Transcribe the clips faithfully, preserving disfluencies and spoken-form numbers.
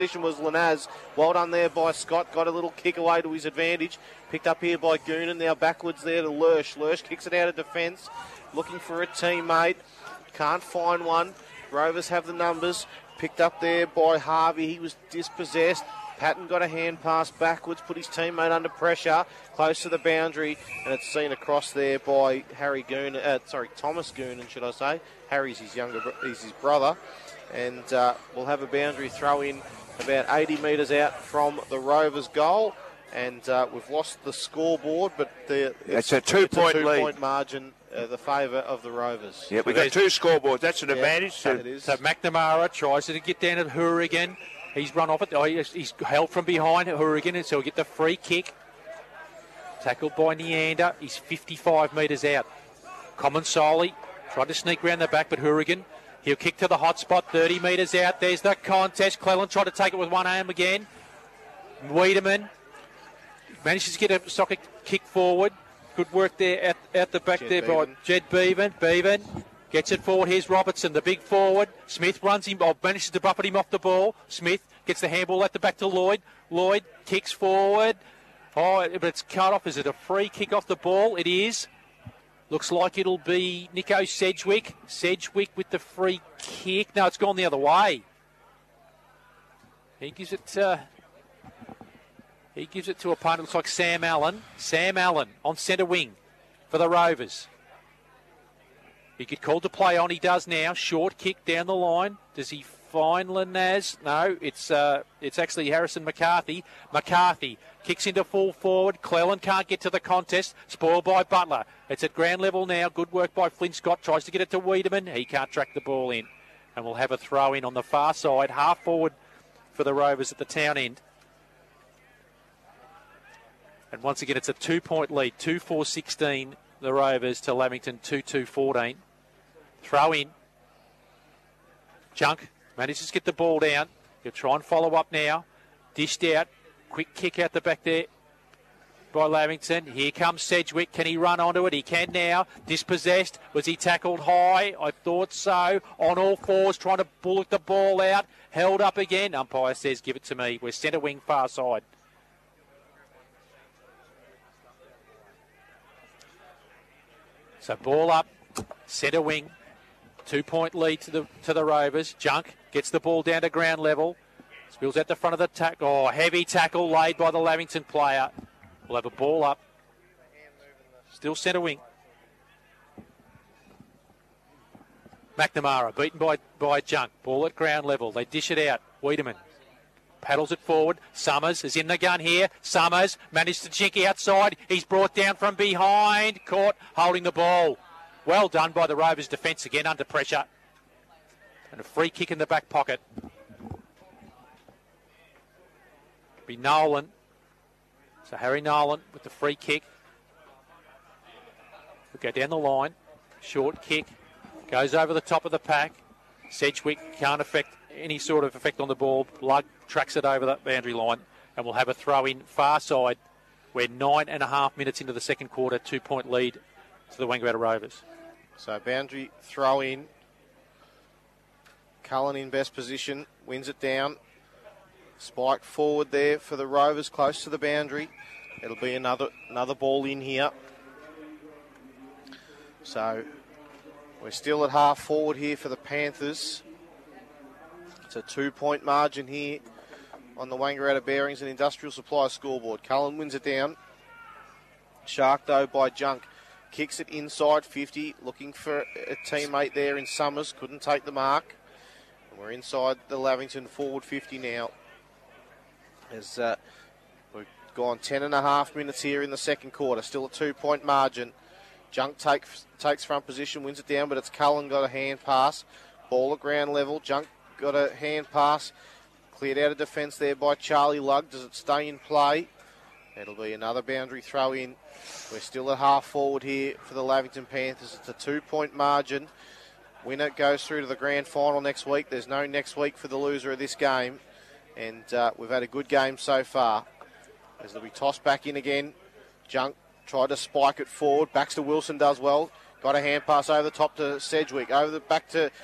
was Lanaz. Well done there by Scott. Got a little kick away to his advantage. Picked up here by Goonan. Now backwards there to Lurch. Lurch kicks it out of defence. Looking for a teammate. Can't find one. Rovers have the numbers. Picked up there by Harvey. He was dispossessed. Patton got a hand pass backwards, put his teammate under pressure, close to the boundary, and it's seen across there by Harry Goonan, uh, sorry, Thomas Goonan, should I say. Harry's his younger, he's his brother, and uh, we'll have a boundary throw in about eighty metres out from the Rovers' goal, and uh, we've lost the scoreboard, but the, it's, it's a two-point two lead. Two-point margin, uh, the favour of the Rovers. Yeah, we've got two scoreboards. That's an yeah, advantage. So, it is. So McNamara tries to get down at Hourigan. He's run off it. Oh, he's, he's held from behind Hourigan, and so he'll get the free kick. Tackled by Neander. He's fifty-five metres out. Comensoli tried to sneak round the back, but Hourigan, he'll kick to the hot spot, thirty metres out. There's the contest. Cleland tried to take it with one arm again. Wiedemann manages to get a soccer kick forward. Good work there at, at the back Jed there Bevan. by Jed Bevan. Bevan gets it forward. Here's Robertson, the big forward. Smith runs him, oh, manages to buffet him off the ball. Smith gets the handball at the back to Lloyd. Lloyd kicks forward. Oh, but it's cut off. Is it a free kick off the ball? It is. Looks like it'll be Nico Sedgwick. Sedgwick with the free kick. No, it's gone the other way. He gives it. Uh, he gives it to a opponent. Looks like Sam Allen. Sam Allen on centre wing for the Rovers. He could call to play on. He does now. Short kick down the line. Does he find Lanaz? No, it's uh, it's actually Harrison McCarthy. McCarthy kicks into full forward. Cleland can't get to the contest. Spoiled by Butler. It's at ground level now. Good work by Flynn Scott. Tries to get it to Wiedemann. He can't track the ball in. And we'll have a throw in on the far side. Half forward for the Rovers at the town end. And once again, it's a two-point lead. two four sixteen, the Rovers to Lamington two two fourteen. Throw in. Junk manages to get the ball down. He'll try and follow up now. Dished out. Quick kick out the back there by Lamington. Here comes Sedgwick. Can he run onto it? He can now. Dispossessed. Was he tackled high? I thought so. On all fours, trying to bullock the ball out. Held up again. Umpire says, give it to me. We're centre wing far side. So ball up. Centre wing. Two-point lead to the to the Rovers. Junk gets the ball down to ground level. Spills out the front of the tackle. Oh, heavy tackle laid by the Lamington player. We'll have a ball up. Still centre wing. McNamara beaten by, by Junk. Ball at ground level. They dish it out. Wiedemann paddles it forward. Summers is in the gun here. Summers managed to chink outside. He's brought down from behind. Caught holding the ball. Well done by the Rovers defence again under pressure. And a free kick in the back pocket. Be Nolan. So Harry Nolan with the free kick. We'll go down the line. Short kick. Goes over the top of the pack. Sedgwick can't affect any sort of effect on the ball. Lug tracks it over the boundary line. And we'll have a throw in far side. We're nine and a half minutes into the second quarter. Two-point lead to the Wangaratta Rovers. So boundary throw in. Cullen in best position. Wins it down. Spike forward there for the Rovers, close to the boundary. It'll be another another ball in here. So we're still at half forward here for the Panthers. It's a two-point margin here on the Wangaratta Bearings and Industrial Supply scoreboard. Cullen wins it down. Shark though by Junk. Kicks it inside fifty, looking for a teammate there in Summers. Couldn't take the mark. And we're inside the Lavington forward fifty now. As uh, we've gone ten and a half minutes here in the second quarter. Still a two-point margin. Junk take, takes front position, wins it down, but it's Cullen got a hand pass. Ball at ground level. Junk got a hand pass. Cleared out of defence there by Charlie Lugg. Does it stay in play? It'll be another boundary throw in. We're still at half forward here for the Lavington Panthers. It's a two-point margin. Winner goes through to the grand final next week. There's no next week for the loser of this game. And uh, we've had a good game so far. As they'll be tossed back in again. Junk tried to spike it forward. Baxter Wilson does well. Got a hand pass over the top to Sedgwick. Over the back to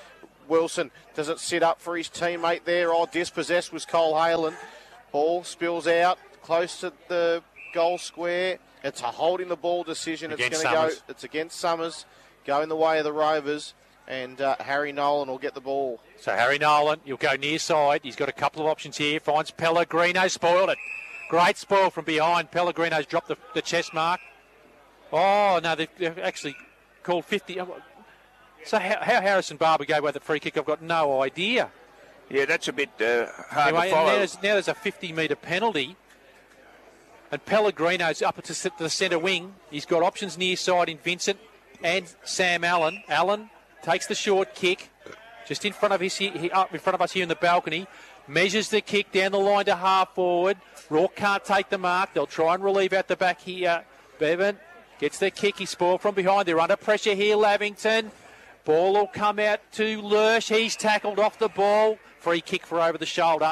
Wilson. Does it sit up for his teammate there? Oh, dispossessed was Cole Halen. Ball spills out close to the goal square. It's a holding the ball decision. Against it's going to go. Summers. It's against Summers, going the way of the Rovers, and uh, Harry Nolan will get the ball. So Harry Nolan, he'll go near side. He's got a couple of options here. Finds Pellegrino, spoiled it. Great spoil from behind. Pellegrino's dropped the, the chest mark. Oh, no, they've, they've actually called fifty. So how, how Harrison Barber gave away the free kick, I've got no idea. Yeah, that's a bit uh, hard Anyway, to follow. now there's, now there's a fifty-metre penalty. And Pellegrino's up to the centre wing. He's got options near side in Vincent and Sam Allen. Allen takes the short kick just in front of his, he, up in front of us here in the balcony. Measures the kick down the line to half forward. Rourke can't take the mark. They'll try and relieve out the back here. Bevan gets the kick. He's spoiled from behind. They're under pressure here, Lavington. Ball will come out to Lurch. He's tackled off the ball. Free kick for over the shoulder.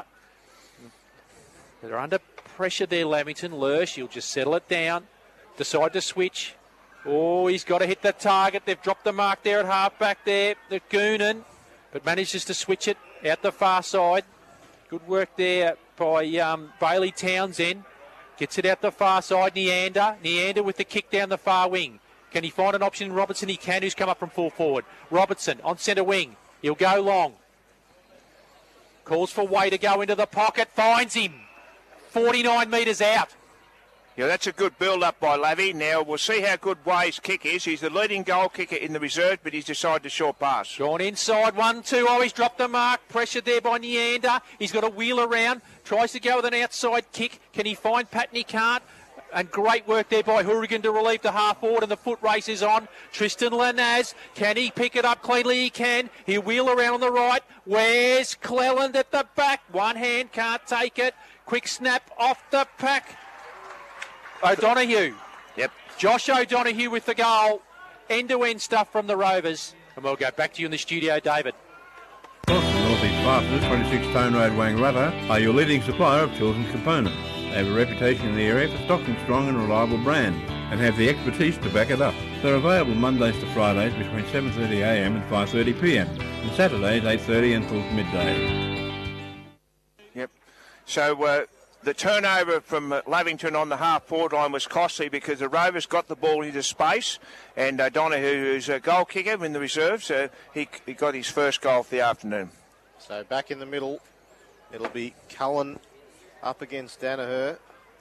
They're under pressure there, Lavington. Lurch, he'll just settle it down. Decide to switch. Oh, he's got to hit the target. They've dropped the mark there at half back there. The Goonan, but manages to switch it out the far side. Good work there by um, Bailey Townsend. Gets it out the far side. Neander. Neander with the kick down the far wing. Can he find an option in Robertson? He can, who's come up from full forward. Robertson on centre wing. He'll go long. Calls for Way to go into the pocket. Finds him. forty-nine metres out. Yeah, that's a good build-up by Lavy. Now, we'll see how good Way's kick is. He's the leading goal kicker in the reserve, but he's decided to short pass. Gone inside, one, two. Oh, he's dropped the mark. Pressured there by Neander. He's got a wheel around. Tries to go with an outside kick. Can he find Patton? He can't. And great work there by Hourigan to relieve the half forward, and the foot race is on. Tristan Lanaz, can he pick it up cleanly? He can. He'll wheel around on the right. Where's Cleland at the back? One hand, can't take it. Quick snap off the pack. O'Donoghue. Yep. Josh O'Donoghue with the goal. End-to-end stuff from the Rovers. And we'll go back to you in the studio, David. Northeast Fasteners, twenty-six Tone Road, Wangaratta, are your leading supplier of tools and components. They have a reputation in the area for stocking strong and reliable brands and have the expertise to back it up. They're available Mondays to Fridays between seven thirty a m and five thirty p m and Saturdays eight thirty until midday. Yep. So uh, the turnover from uh, Lavington on the half-forward line was costly because the Rovers got the ball into space, and uh, Donahue, who's a goal kicker in the reserves, uh, he, he got his first goal for the afternoon. So back in the middle, it'll be Cullen up against Danaher.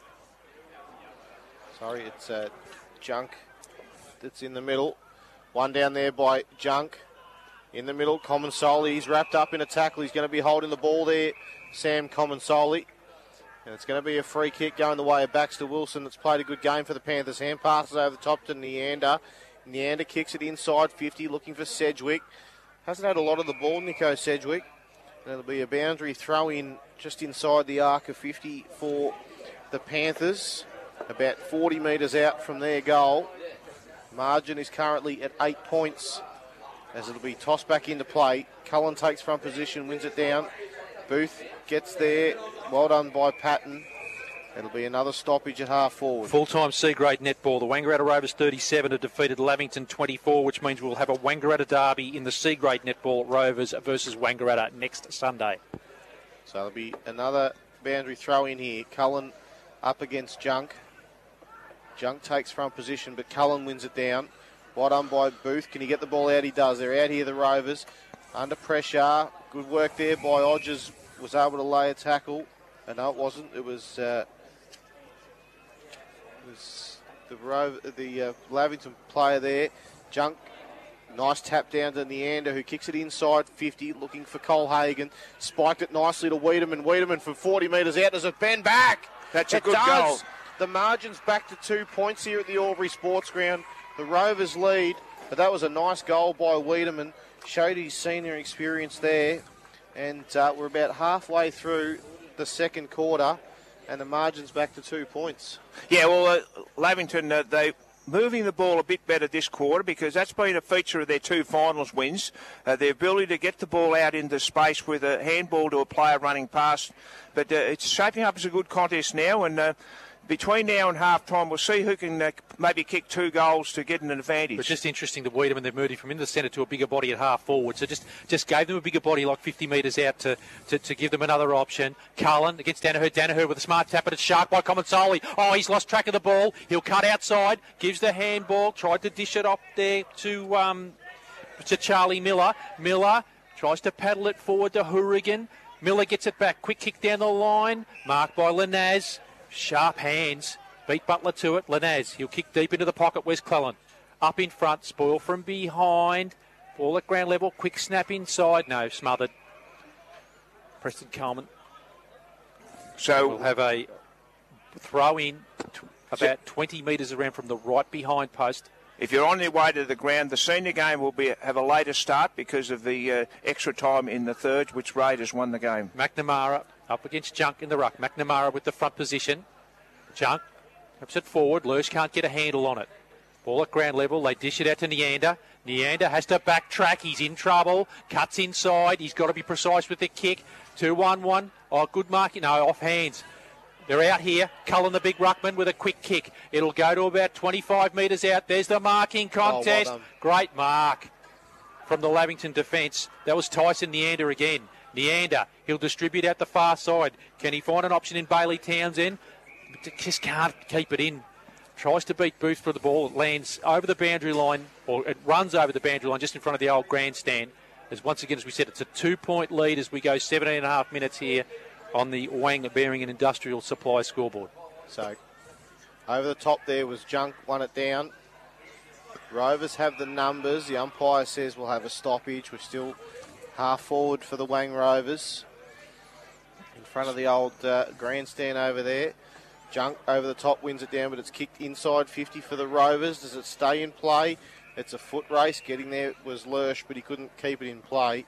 Sorry, it's uh, Junk that's in the middle. One down there by Junk. In the middle, Comensoli. He's wrapped up in a tackle. He's going to be holding the ball there, Sam Comensoli. And it's going to be a free kick going the way of Baxter Wilson. That's played a good game for the Panthers. Hand passes over the top to Neander. Neander kicks it inside fifty, looking for Sedgwick. Hasn't had a lot of the ball, Nico Sedgwick. And it'll be a boundary throw in just inside the arc of fifty for the Panthers. About forty metres out from their goal. Margin is currently at eight points as it'll be tossed back into play. Cullen takes front position, wins it down. Booth gets there. Well done by Patton. It'll be another stoppage at half forward. Full-time C-grade netball. The Wangaratta Rovers thirty-seven have defeated Lavington twenty-four, which means we'll have a Wangaratta derby in the C-grade netball, Rovers versus Wangaratta next Sunday. So there'll be another boundary throw in here. Cullen up against Junk. Junk takes front position, but Cullen wins it down. Well done by Booth. Can he get the ball out? He does. They're out here, the Rovers. Under pressure. Good work there by Odgers. Was able to lay a tackle. Uh, no, it wasn't. It was... Uh, was the Ro- the uh, Lavington player there. Junk, nice tap down to Neander, who kicks it inside fifty, looking for Cole Hagan. Spiked it nicely to Wiedemann. Wiedemann from forty metres out. Does it bend back? That's a it good does. goal. The margin's back to two points here at the Albury Sports Ground. The Rovers lead, but that was a nice goal by Wiedemann. Showed his senior experience there. And uh, we're about halfway through the second quarter, and the margin's back to two points. Yeah, well, uh, Lavington, uh, they moving the ball a bit better this quarter because that's been a feature of their two finals wins. Uh, their ability to get the ball out into space with a handball to a player running past. But uh, it's shaping up as a good contest now, and uh, between now and half time, we'll see who can uh, maybe kick two goals to get an advantage. It's just interesting that Wiedemann, they've moved him from in the centre to a bigger body at half forward. So just, just gave them a bigger body like fifty metres out to, to, to give them another option. Cullen against Danaher. Danaher with a smart tap, but it's sharp by Comensoli. Oh, he's lost track of the ball. He'll cut outside, gives the handball, tried to dish it up there to, um, to Charlie Miller. Miller tries to paddle it forward to Hourigan. Miller gets it back. Quick kick down the line. Marked by Lanaz. Sharp hands. Beat Butler to it. Lanaz. He'll kick deep into the pocket. Where's Clellan? Up in front. Spoil from behind. Ball at ground level. Quick snap inside. No, smothered. Preston Coleman. So we'll have a throw in t- about twenty metres around from the right behind post. If you're on your way to the ground, the senior game will be have a later start because of the uh, extra time in the third, which Raiders won the game. McNamara up against Junk in the ruck. McNamara with the front position. Junk puts it forward. Lurch can't get a handle on it. Ball at ground level. They dish it out to Neander. Neander has to backtrack. He's in trouble. Cuts inside. He's got to be precise with the kick. two one one. Oh, good marking. No, off hands. They're out here. Cullen, the big ruckman, with a quick kick. It'll go to about twenty-five metres out. There's the marking contest. Oh, well Great mark from the Lavington defence. That was Tyson Neander again. Neander, he'll distribute out the far side. Can he find an option in Bailey Townsend? Just can't keep it in. Tries to beat Booth for the ball. It lands over the boundary line, or it runs over the boundary line just in front of the old grandstand. As once again, as we said, it's a two-point lead as we go seventeen and a half minutes here on the Wang Bearing and Industrial Supply scoreboard. So, over the top there was Junk, won it down. Rovers have the numbers. The umpire says we'll have a stoppage. We're still half forward for the Wang Rovers. In front of the old uh, grandstand over there. Junk over the top wins it down, but it's kicked inside fifty for the Rovers. Does it stay in play? It's a foot race. Getting there was Lurch, but he couldn't keep it in play.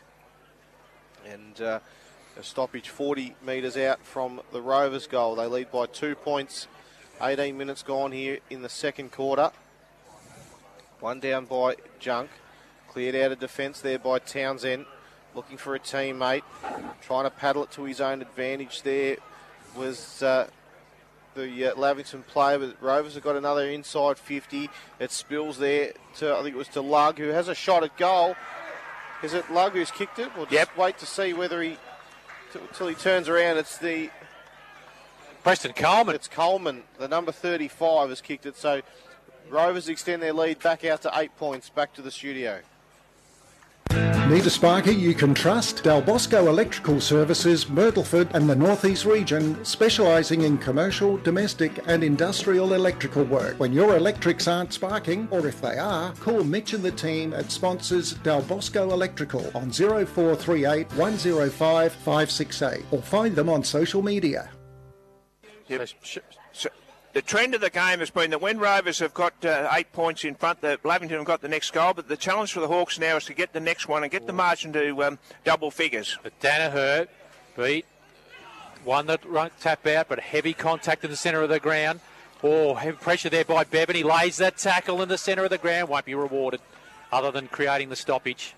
And uh, a stoppage forty metres out from the Rovers' goal. They lead by two points. eighteen minutes gone here in the second quarter. One down by Junk. Cleared out of defence there by Townsend. Looking for a teammate. Trying to paddle it to his own advantage there was uh, the uh, Lavington player. But Rovers have got another inside fifty. It spills there to, I think it was to Lug, who has a shot at goal. Is it Lug who's kicked it? We'll just yep. wait to see whether he... Until he turns around, it's the... Preston Coleman. It's Coleman. The number thirty-five has kicked it. So Rovers extend their lead back out to eight points. Back to the studio. Need a sparky you can trust? Del Bosco Electrical Services, Myrtleford and the North East region, specialising in commercial, domestic and industrial electrical work. When your electrics aren't sparking, or if they are, call Mitch and the team at sponsors Del Bosco Electrical on zero four three eight, one zero five, five six eight or find them on social media. Yep. So the trend of the game has been that when Rovers have got uh, eight points in front, the Lavington have got the next goal, but the challenge for the Hawks now is to get the next one and get the margin to um, double figures. But Danaher beat one that run, tap out, but heavy contact in the centre of the ground. Oh, heavy pressure there by Bevan. He lays that tackle in the centre of the ground. Won't be rewarded other than creating the stoppage.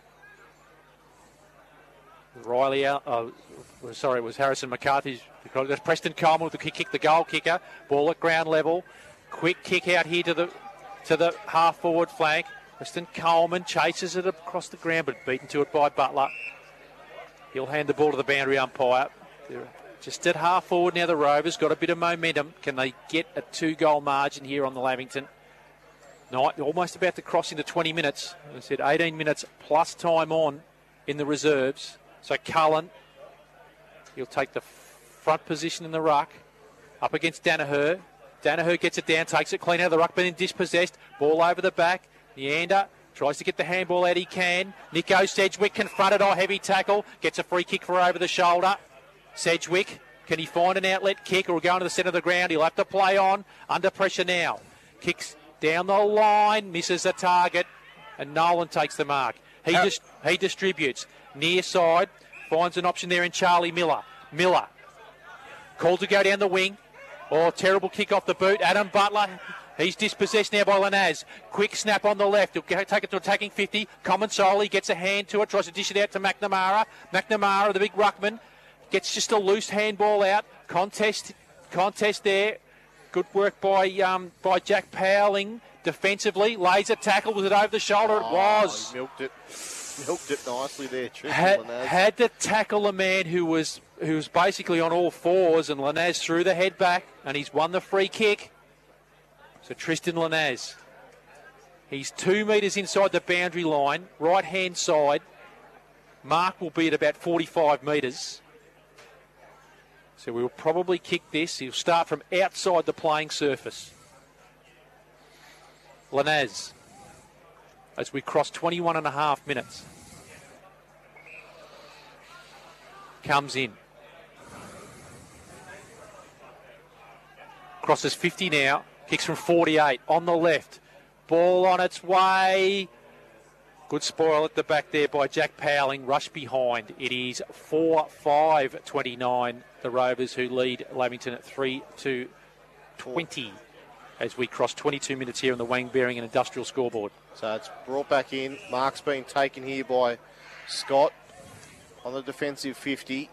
Riley out. Oh, sorry, it was Harrison McCarthy's. That's Preston Coleman with the kick, kick the goal kicker. Ball at ground level. Quick kick out here to the to the half forward flank. Preston Coleman chases it across the ground, but beaten to it by Butler. He'll hand the ball to the boundary umpire. They're just at half forward now. The Rovers got a bit of momentum. Can they get a two-goal margin here on the Lavington? Night almost about to cross into twenty minutes. I said eighteen minutes plus time on in the reserves. So Cullen, he'll take the front position in the ruck, up against Danaher. Danaher gets it down, takes it clean out of the ruck, but then dispossessed. Ball over the back. Neander tries to get the handball out he can. Nico Sedgwick confronted, oh, heavy tackle. Gets a free kick for over the shoulder. Sedgwick, can he find an outlet kick or go into the centre of the ground? He'll have to play on. Under pressure now. Kicks down the line, misses the target, and Nolan takes the mark. He, uh, just, he distributes. Near side, finds an option there in Charlie Miller. Miller. Called to go down the wing. Oh, terrible kick off the boot. Adam Butler. He's dispossessed now by Lanaz. Quick snap on the left. He'll take it to attacking fifty. Comensoli gets a hand to it. Tries to dish it out to McNamara. McNamara, the big ruckman, gets just a loose handball out. Contest, contest there. Good work by um, by Jack Powling defensively. Lays a tackle. Was it over the shoulder? Oh, it was. He milked it. Milked it nicely there, Tristan Had, Lanaz. had to tackle a man who was who was basically on all fours, and Lanaz threw the head back, and he's won the free kick. So Tristan Lanaz, he's two metres inside the boundary line, right-hand side. Mark will be at about forty-five metres. So we'll probably kick this. He'll start from outside the playing surface. Lanaz, as we cross twenty-one and a half minutes. Comes in. Crosses fifty now. Kicks from forty-eight. On the left. Ball on its way. Good spoil at the back there by Jack Powling. Rush behind. It is four five twenty-nine. The Rovers who lead Lamington at three two twenty as we cross twenty-two minutes here on the Wang Bearing and Industrial scoreboard. So it's brought back in. Mark's been taken here by Scott on the defensive fifty.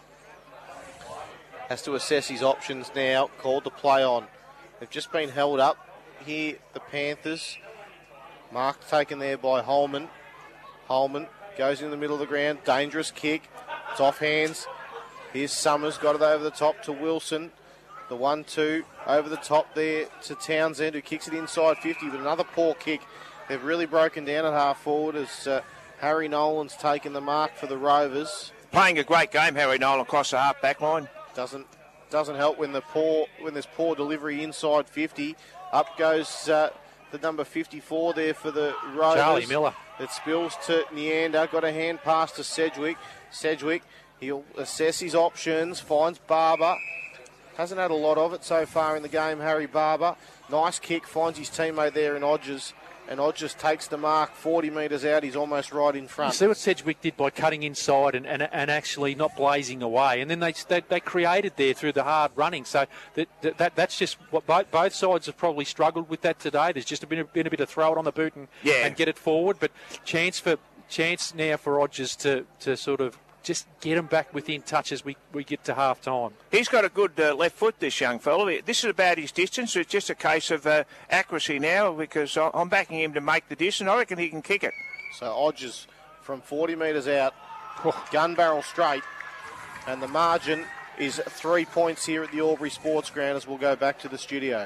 Has to assess his options now. Called to play on. They've just been held up here, the Panthers. Mark taken there by Holman. Holman goes in the middle of the ground. Dangerous kick. It's off hands. Here's Summers. Got it over the top to Wilson. The one two over the top there to Townsend, who kicks it inside fifty. But another poor kick. They've really broken down at half forward as uh, Harry Nolan's taken the mark for the Rovers. Playing a great game, Harry Nolan, across the half back line. Doesn't doesn't help when the poor when there's poor delivery inside fifty. Up goes uh, the number fifty-four there for the Rovers. Charlie Miller. It spills to Neander. Got a hand pass to Sedgwick. Sedgwick, he'll assess his options. Finds Barber. Hasn't had a lot of it so far in the game, Harry Barber. Nice kick. Finds his teammate there in Odgers. And Odgers takes the mark forty metres out. He's almost right in front. You see what Sedgwick did by cutting inside and, and, and actually not blazing away. And then they they, they created there through the hard running. So that, that that's just what both, both sides have probably struggled with that today. There's just been a, been a bit of throw it on the boot and, yeah. and get it forward. But chance for chance now for Odgers to, to sort of just get him back within touch as we, we get to half time. He's got a good uh, left foot, this young fellow. This is about his distance. It's just a case of uh, accuracy now, because I'm backing him to make the distance. I reckon he can kick it. So Odgers from forty metres out, gun barrel straight, and the margin is three points here at the Albury Sports Ground as we'll go back to the studio.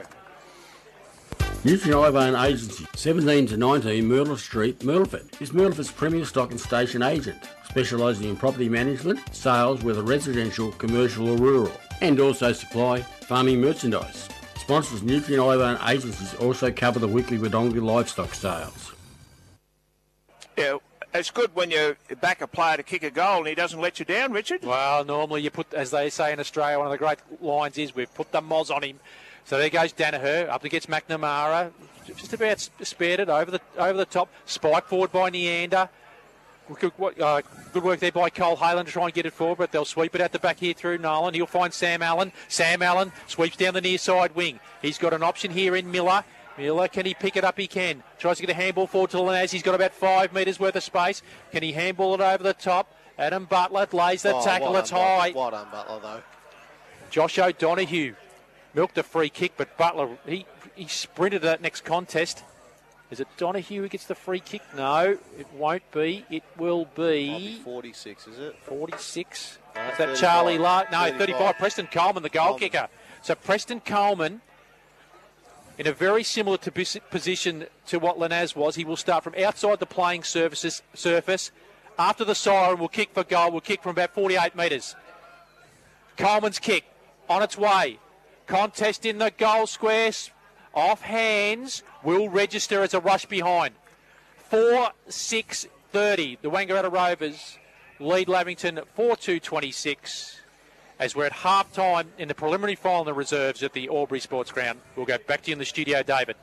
Nutrien Agency, seventeen to nineteen Myrtle Street, Myrtleford, is Myrtleford's premier stock and station agent, specialising in property management, sales, whether residential, commercial or rural, and also supply farming merchandise. Sponsors Nutrien Agencies also cover the weekly Wodonga livestock sales. Yeah, it's good when you back a player to kick a goal and he doesn't let you down, Richard. Well, normally you put, as they say in Australia, one of the great lines is we've put the moz on him. So there goes Danaher up against McNamara, just about spared it over the over the top. Spike forward by Neander. Good, uh, good work there by Cole Halen to try and get it forward, but they'll sweep it out the back here through Nolan. He'll find Sam Allen. Sam Allen sweeps down the near side wing. He's got an option here in Miller. Miller, can he pick it up? He can. Tries to get a handball forward to Lanaz. He's got about five metres worth of space. Can he handball it over the top? Adam Butler lays the oh, tackle. well It's done, high. Well done, Butler, though. Josh O'Donoghue milked a free kick, but Butler, he, he sprinted that next contest. Is it Donoghue who gets the free kick? No, it won't be. It will be... Might be forty-six, is it? forty-six. No, Is that thirty-five. Charlie La? No, thirty-five. thirty-five. Preston Coleman, the goal Coleman. kicker. So Preston Coleman, in a very similar to pos- position to what Lanaz was, he will start from outside the playing surfaces, surface. After the siren, will kick for goal. Will kick from about forty-eight metres. Coleman's kick on its way. Contest in the goal square. Off hands. Will register as a rush behind. four six thirty. The Wangaratta Rovers lead Lavington four two twenty-six. As we're at half time in the preliminary final of the reserves at the Albury Sports Ground. We'll go back to you in the studio, David.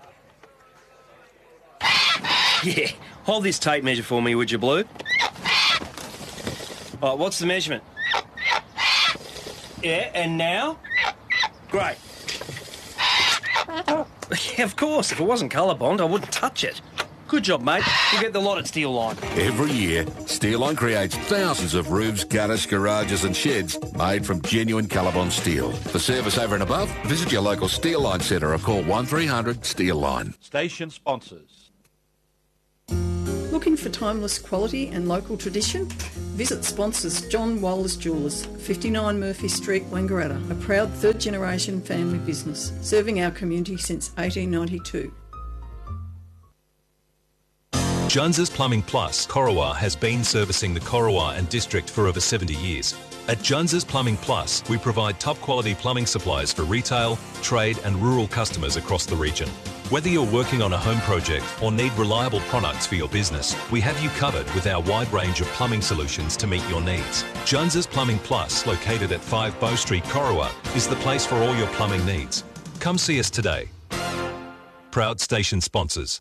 Yeah, hold this tape measure for me, would you, Blue? Oh, what's the measurement? Yeah, and now? Great. Yeah, of course. If it wasn't colour bond, I wouldn't touch it. Good job, mate. You get the lot at Steel Line. Every year, Steelline creates thousands of roofs, gutters, garages and sheds made from genuine Colorbond steel. For service over and above, visit your local Steelline centre or call one three hundred Steelline. Station sponsors. Looking for timeless quality and local tradition? Visit sponsors John Wallace Jewellers, fifty-nine Murphy Street, Wangaratta, a proud third generation family business, serving our community since eighteen ninety-two. Jones's Plumbing Plus, Corowa, has been servicing the Corowa and district for over seventy years. At Jones's Plumbing Plus, we provide top quality plumbing supplies for retail, trade and rural customers across the region. Whether you're working on a home project or need reliable products for your business, we have you covered with our wide range of plumbing solutions to meet your needs. Jones's Plumbing Plus, located at five Bow Street, Corowa, is the place for all your plumbing needs. Come see us today. Proud station sponsors.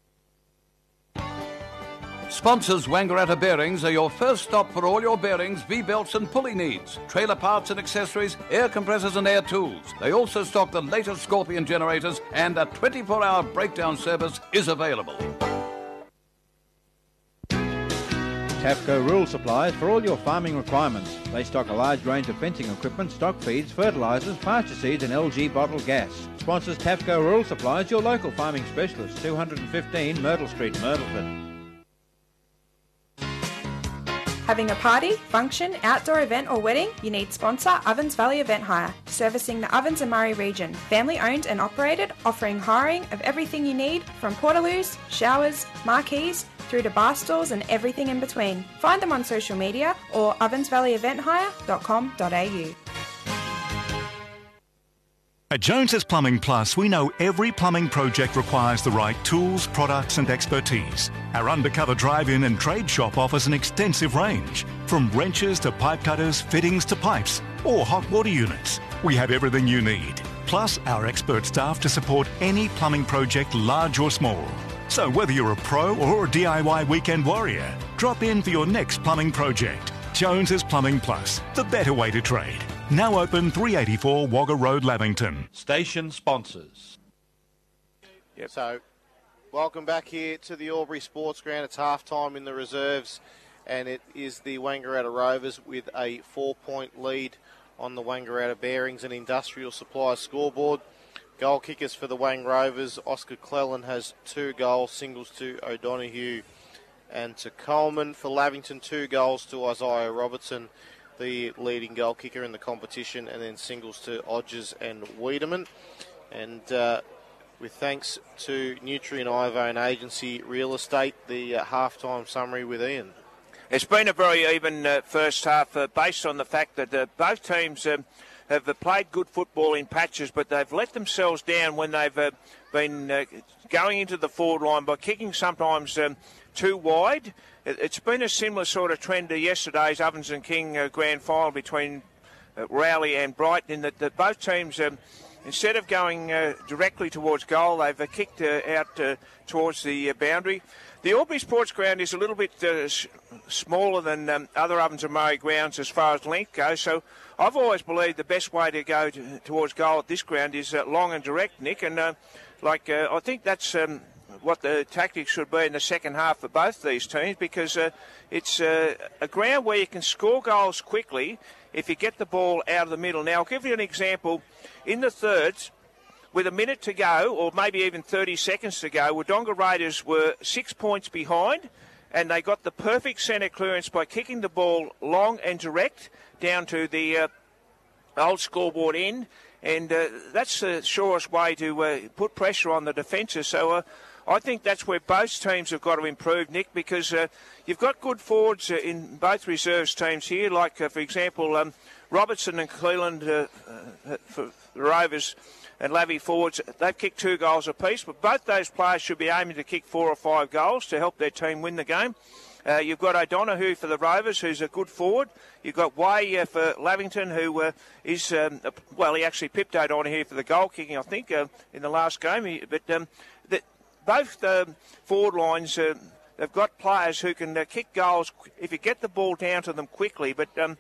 Sponsors Wangaratta Bearings are your first stop for all your bearings, V-belts and pulley needs, trailer parts and accessories, air compressors and air tools. They also stock the latest Scorpion generators and a twenty-four hour breakdown service is available. Tafco Rural Supplies for all your farming requirements. They stock a large range of fencing equipment, stock feeds, fertilisers, pasture seeds and L G bottled gas. Sponsors Tafco Rural Supplies, your local farming specialist, two hundred fifteen Myrtle Street, Myrtleford. Having a party, function, outdoor event or wedding? You need sponsor Ovens Valley Event Hire, servicing the Ovens and Murray region. Family owned and operated, offering hiring of everything you need from portaloos, showers, marquees, through to bar stools and everything in between. Find them on social media or ovens valley event hire dot com dot a u. At Jones's Plumbing Plus, we know every plumbing project requires the right tools, products and expertise. Our undercover drive-in and trade shop offers an extensive range, from wrenches to pipe cutters, fittings to pipes, or hot water units. We have everything you need, plus our expert staff to support any plumbing project, large or small. So whether you're a pro or a D I Y weekend warrior, drop in for your next plumbing project. Jones's Plumbing Plus, the better way to trade. Now open three eighty-four Wagga Road, Lavington. Station sponsors. Yep. So, welcome back here to the Albury Sports Ground. It's half-time in the reserves, and it is the Wangaratta Rovers with a four-point lead on the Wangaratta Bearings and Industrial Supplies scoreboard. Goal kickers for the Wang Rovers. Oscar Cleland has two goals, singles to O'Donoghue and to Coleman. For Lavington, two goals to Isaiah Robertson, the leading goal kicker in the competition, and then singles to Odgers and Wiedemann. And uh, with thanks to Nutrient Ivone Agency Real Estate, the uh, half-time summary with Ian. It's been a very even uh, first half uh, based on the fact that uh, both teams um, have uh, played good football in patches, but they've let themselves down when they've uh, been uh, going into the forward line by kicking sometimes um, too wide. It's been a similar sort of trend to yesterday's Ovens and King uh, grand final between uh, Rowley and Brighton, in that, that both teams, um, instead of going uh, directly towards goal, they've uh, kicked uh, out uh, towards the uh, boundary. The Albury Sports Ground is a little bit uh, s- smaller than um, other Ovens and Murray grounds as far as length goes, so I've always believed the best way to go to, towards goal at this ground is uh, long and direct, Nick, and uh, like uh, I think that's Um, what the tactics should be in the second half for both these teams, because uh, it's uh, a ground where you can score goals quickly if you get the ball out of the middle. Now, I'll give you an example. In the thirds, with a minute to go, or maybe even thirty seconds to go, Wodonga Raiders were six points behind, and they got the perfect centre clearance by kicking the ball long and direct down to the uh, old scoreboard end, and uh, that's the surest way to uh, put pressure on the defences. So uh, I think that's where both teams have got to improve, Nick, because uh, you've got good forwards uh, in both reserves teams here, like, uh, for example, um, Robertson and Cleland uh, uh, for the Rovers and Lavey forwards. They've kicked two goals apiece, but both those players should be aiming to kick four or five goals to help their team win the game. Uh, you've got O'Donoghue for the Rovers, who's a good forward. You've got Way uh, for Lavington, who uh, is, um, uh, well, he actually pipped O'Donoghue for the goal kicking, I think, uh, in the last game. He, but um, the, both um, forward lines, uh, they've got players who can uh, kick goals if you get the ball down to them quickly. But um,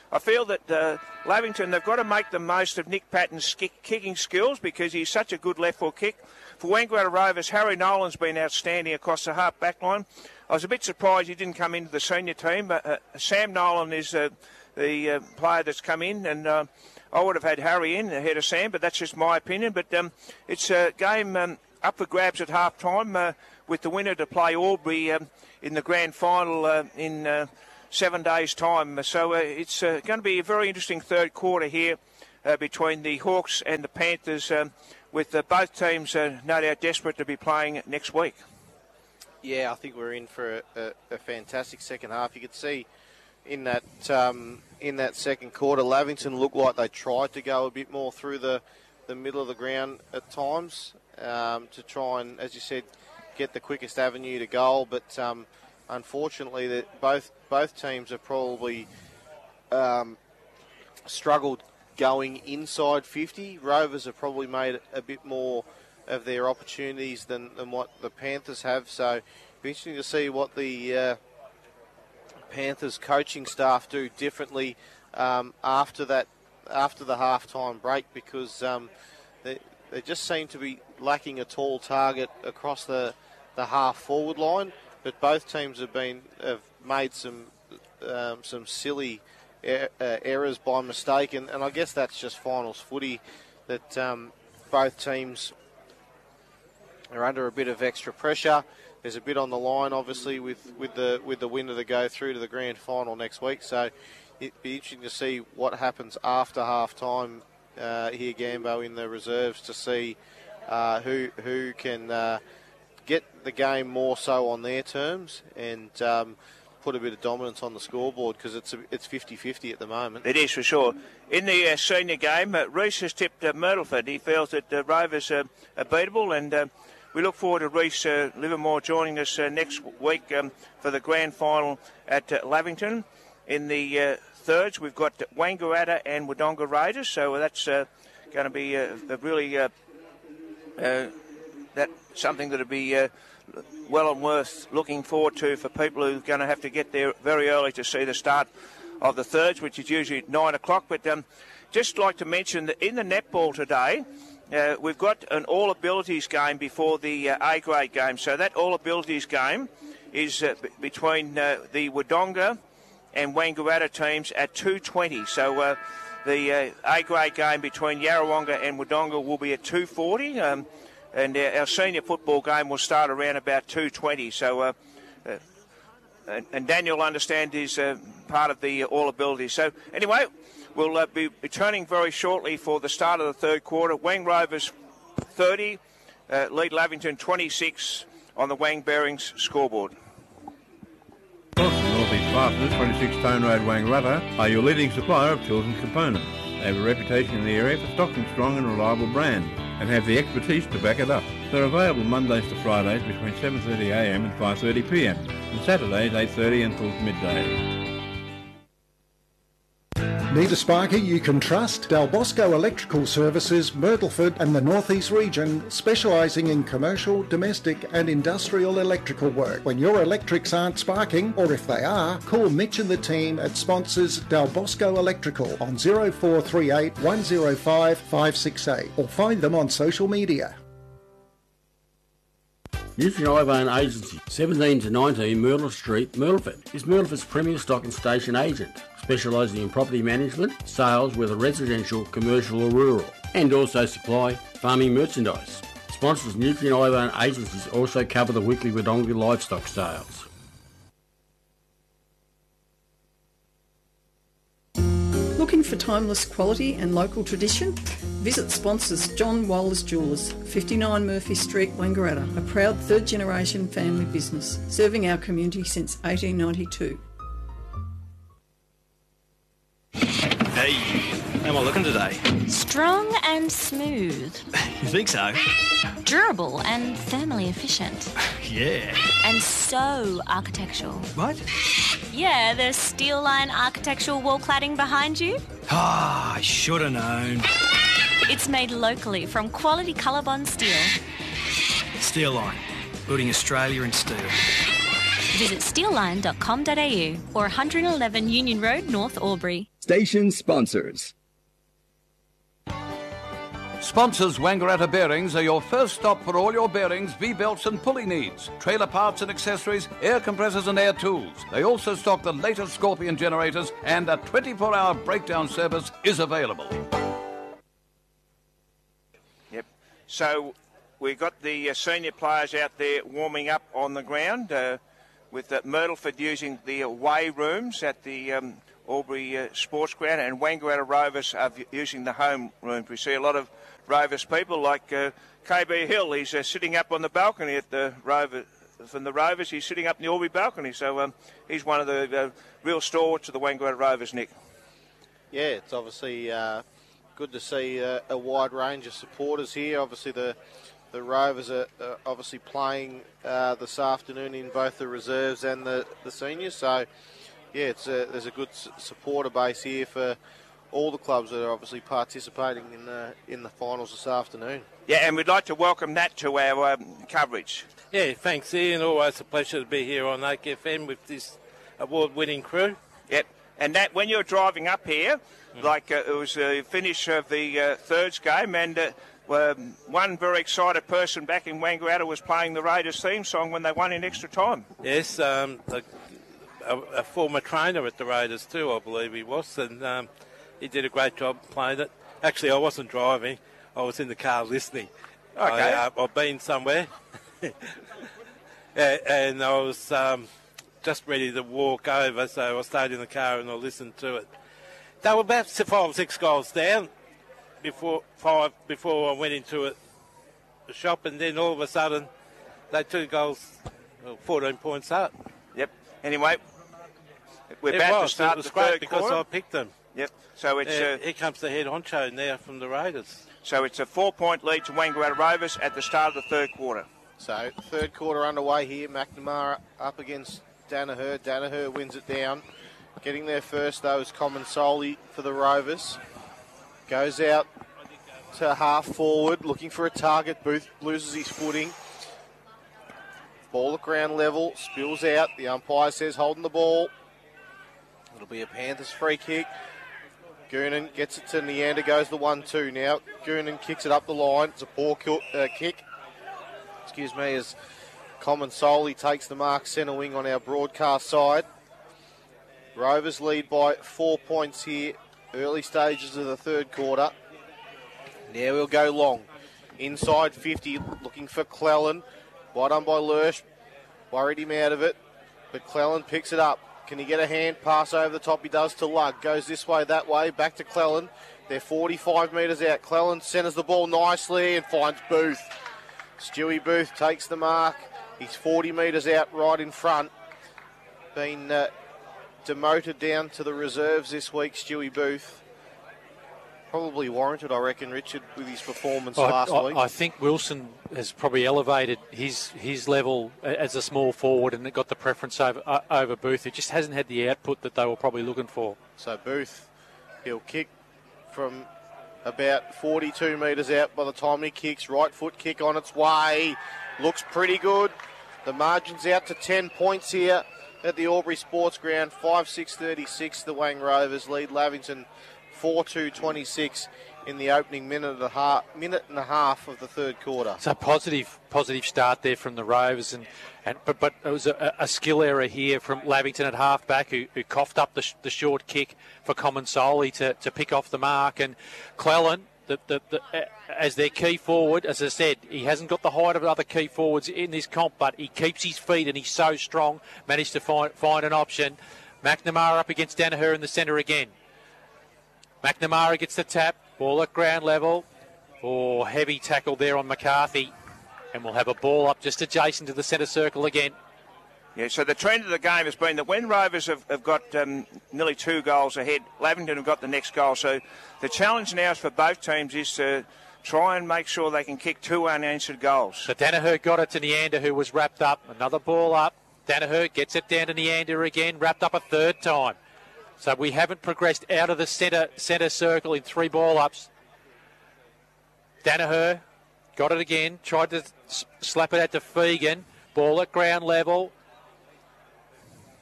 I feel that uh, Lavington, they've got to make the most of Nick Patton's kick, kicking skills because he's such a good left foot kick. For Wangaratta Rovers, Harry Nolan's been outstanding across the half back line. I was a bit surprised he didn't come into the senior team, but uh, Sam Nolan is uh, the uh, player that's come in, and uh, I would have had Harry in ahead of Sam, but that's just my opinion. But um, it's a game um, up for grabs at half time uh, with the winner to play Albury um, in the grand final uh, in uh, seven days' time. So uh, it's uh, going to be a very interesting third quarter here uh, between the Hawks and the Panthers, um, with uh, both teams uh, no doubt desperate to be playing next week. Yeah, I think we're in for a, a, a fantastic second half. You could see in that um, in that second quarter, Lavington looked like they tried to go a bit more through the, the middle of the ground at times um, to try and, as you said, get the quickest avenue to goal. But um, unfortunately, that both both teams have probably um, struggled going inside fifty. Rovers have probably made a bit more of their opportunities than, than what the Panthers have. So it'll be interesting to see what the uh, Panthers coaching staff do differently um, after that, after the halftime break, because um, they, they just seem to be lacking a tall target across the, the half forward line. But both teams have been have made some um, some silly er- uh, errors by mistake, and, and I guess that's just finals footy, that um, both teams are under a bit of extra pressure. There's a bit on the line, obviously, with, with the with the winner to go through to the grand final next week. So it'd be interesting to see what happens after half time uh, here, Gambo, in the reserves, to see uh, who who can uh, get the game more so on their terms and um, put a bit of dominance on the scoreboard, because it's a, it's fifty-fifty at the moment. It is, for sure. In the uh, senior game, uh, Reese has tipped uh, Myrtleford. He feels that uh, Rovers uh, are beatable, and uh, we look forward to Reese uh, Livermore joining us uh, next week um, for the grand final at uh, Lavington. In the uh, thirds, we've got Wangaratta and Wodonga Raiders, so that's uh, going to be uh, a really uh, uh, that something that'll be uh, well and worth looking forward to for people who are going to have to get there very early to see the start of the thirds, which is usually at nine o'clock. But um, just like to mention that in the netball today, uh, we've got an all abilities game before the uh, A grade game. So that all abilities game is uh, b- between uh, the Wodonga and Wangaratta teams at two twenty. So uh, the uh, A grade game between Yarrawonga and Wodonga will be at two forty. Um, And uh, our senior football game will start around about two twenty. So, uh, uh, and, and Daniel, I understand, is uh, part of the uh, All Abilities. So, anyway, we'll uh, be returning very shortly for the start of the third quarter. Wang Rovers thirty, uh, lead Lavington twenty-six on the Wang Bearings scoreboard. Northeast Fasteners, twenty-six Stone Road, Wangaratta, are your leading supplier of tools and components. They have a reputation in the area for stocking strong and reliable brands, and have the expertise to back it up. They're available Mondays to Fridays between seven thirty a m and five thirty p m, and Saturdays eight thirty until midday. Need a sparky you can trust? Del Bosco Electrical Services, Myrtleford and the North East region, specialising in commercial, domestic and industrial electrical work. When your electrics aren't sparking, or if they are, call Mitch and the team at sponsors Del Bosco Electrical on zero four three eight, one zero five, five six eight, or find them on social media. Nutrien Agency, seventeen to nineteen Myrtle Street, Myrtleford, is Myrtleford's premier stock and station agent, specialising in property management, sales, whether residential, commercial or rural, and also supply farming merchandise. Sponsors Nutrien Agencies also cover the weekly Wodonga livestock sales. Looking for timeless quality and local tradition? Visit sponsors John Waller's Jewellers, fifty-nine Murphy Street, Wangaratta, a proud third generation family business, serving our community since eighteen ninety-two. Hey, how am I looking today? Strong and smooth. You think so? Durable and thermally efficient. Yeah. And so architectural. What? Yeah, there's steel line architectural wall cladding behind you. Ah, I should have known. It's made locally from quality Colorbond steel. Steel Line, building Australia in steel. Visit steelline dot com dot a u or one hundred eleven Union Road, North Albury. Station sponsors. Sponsors Wangaratta Bearings are your first stop for all your bearings, V-belts and pulley needs, trailer parts and accessories, air compressors and air tools. They also stock the latest Scorpion generators, and a twenty-four hour breakdown service is available. Yep. So we've got the uh, senior players out there warming up on the ground uh, with uh, Myrtleford using the away rooms at the um, Albury uh, Sports Ground, and Wangaratta Rovers are using the home rooms. We see a lot of Rovers people like uh, K B Hill. He's uh, sitting up on the balcony at the Rover. From the Rovers, he's sitting up in the Albury balcony. So um, he's one of the uh, real stalwarts of the Wangaratta Rovers, Nick. Yeah, it's obviously uh, good to see uh, a wide range of supporters here. Obviously, the the Rovers are uh, obviously playing uh, this afternoon in both the reserves and the, the seniors. So, yeah, it's a, there's a good s- supporter base here for all the clubs that are obviously participating in the in the finals this afternoon. Yeah, and we'd like to welcome that to our um, coverage. Yeah, thanks, Ian. Always a pleasure to be here on Oak F M with this award-winning crew. Yep, and that when you're driving up here, mm. like uh, it was the finish of the uh, thirds game, and uh, um, one very excited person back in Wangaratta was playing the Raiders theme song when they won in extra time. Yes, um, a, a, a former trainer at the Raiders too, I believe he was, and um, he did a great job playing it. Actually, I wasn't driving. I was in the car listening. Okay. I, uh, I've been somewhere. And I was um, just ready to walk over, so I stayed in the car and I listened to it. They were about five or six goals down before five before I went into it, the shop, and then all of a sudden they two goals, well, fourteen points up. Yep. Anyway, we're it about was, to start it was the great third because quarter. I picked them. Yep. So it's uh, uh, here comes the head honcho now from the Raiders. So it's a four-point lead to Wangaratta Rovers at the start of the third quarter. So third quarter underway here. McNamara up against Danaher. Danaher wins it down. Getting there first though is Comensoli for the Rovers. Goes out to half forward, looking for a target. Booth loses his footing. Ball at ground level, spills out. The umpire says holding the ball. It'll be a Panthers free kick. Goonan gets it to Neander, goes the one two now. Goonan kicks it up the line. It's a poor ki- uh, kick. Excuse me, as Comensoli takes the mark centre wing on our broadcast side. Rovers lead by four points here, early stages of the third quarter. Now we'll go long. Inside fifty, looking for Cleland. Well done by Lurch. Worried him out of it, but Cleland picks it up. Can he get a hand pass over the top? He does to Lugg. Goes this way, that way, back to Cleland. They're forty-five metres out. Cleland centres the ball nicely and finds Booth. Stewie Booth takes the mark. He's forty metres out right in front. Been uh, demoted down to the reserves this week, Stewie Booth. Probably warranted, I reckon, Richard, with his performance I, last I, week. I think Wilson has probably elevated his his level as a small forward and got the preference over uh, over Booth. He just hasn't had the output that they were probably looking for. So Booth, he'll kick from about forty-two metres out by the time he kicks. Right foot kick on its way. Looks pretty good. The margin's out to ten points here at the Albury Sports Ground. five six thirty-six, the Wang Rovers lead Lavington four two twenty-six in the opening minute and a half, minute and a half of the third quarter. So positive, positive start there from the Rovers, and, and but but it was a, a skill error here from Lavington at half-back who, who coughed up the, sh- the short kick for Comensoli to, to pick off the mark, and Cleland, the, the, the, uh, as their key forward, as I said, he hasn't got the height of other key forwards in this comp, but he keeps his feet and he's so strong, managed to find find an option. McNamara up against Danaher in the centre again. McNamara gets the tap, ball at ground level. Oh, heavy tackle there on McCarthy. And we'll have a ball up just adjacent to the centre circle again. Yeah, so the trend of the game has been that when Rovers have, have got um, nearly two goals ahead, Lavington have got the next goal. So the challenge now for both teams is to try and make sure they can kick two unanswered goals. So Danaher got it to Neander, who was wrapped up. Another ball up. Danaher gets it down to Neander again, wrapped up a third time. So we haven't progressed out of the centre centre circle in three ball-ups. Danaher got it again, tried to s- slap it out to Fegan. Ball at ground level.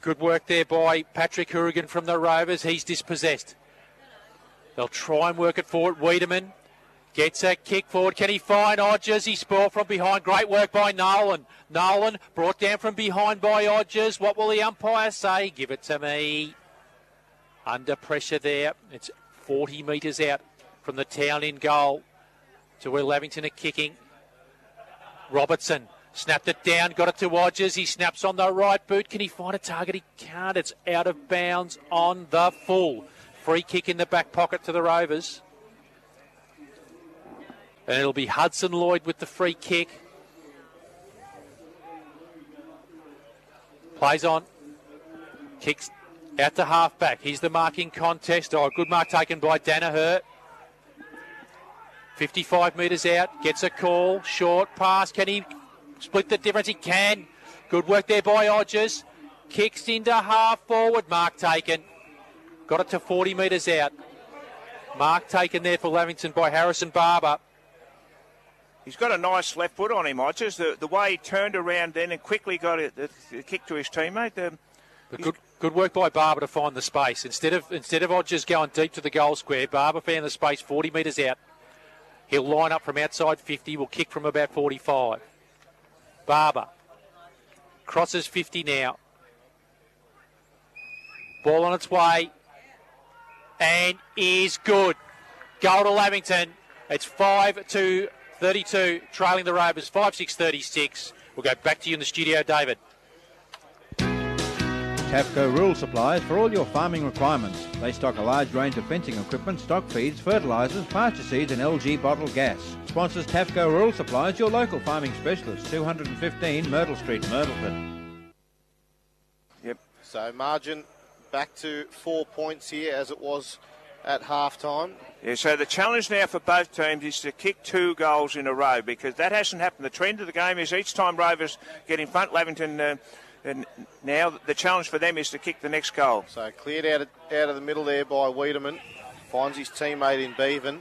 Good work there by Patrick Hourigan from the Rovers. He's dispossessed. They'll try and work it forward. Wiedemann gets a kick forward. Can he find Odgers? He spoiled from behind. Great work by Nolan. Nolan brought down from behind by Odgers. What will the umpire say? Give it to me. Under pressure there. It's forty metres out from the town in goal to where Lavington are kicking. Robertson snapped it down, got it to Odgers. He snaps on the right boot. Can he find a target? He can't. It's out of bounds on the full. Free kick in the back pocket to the Rovers. And it'll be Hudson Lloyd with the free kick. Plays on. Kicks out to half-back. Here's the marking contest. Oh, good mark taken by Danaher. fifty-five metres out. Gets a call. Short pass. Can he split the difference? He can. Good work there by Odgers. Kicks into half-forward. Mark taken. Got it to forty metres out. Mark taken there for Lavington by Harrison Barber. He's got a nice left foot on him, Odgers. The, the way he turned around then and quickly got a, a, a kick to his teammate. Um, but good, good work by Barber to find the space. Instead of instead of Odgers going deep to the goal square, Barber found the space forty metres out. He'll line up from outside fifty. Will kick from about forty-five. Barber crosses fifty now. Ball on its way. And is good. Goal to Lavington. It's five to thirty-two, trailing the Rovers, five six thirty-six. We'll go back to you in the studio, David. Tafco Rural Supplies for all your farming requirements. They stock a large range of fencing equipment, stock feeds, fertilisers, pasture seeds and L G bottled gas. Sponsors Tafco Rural Supplies, your local farming specialist, two hundred fifteen Myrtle Street, Myrtleford. Yep. So margin back to four points here as it was at half-time. Yeah, so the challenge now for both teams is to kick two goals in a row because that hasn't happened. The trend of the game is each time Rovers get in front, Lavington, uh, and now the challenge for them is to kick the next goal. So cleared out of, out of the middle there by Wiedemann. Finds his teammate in Bevan.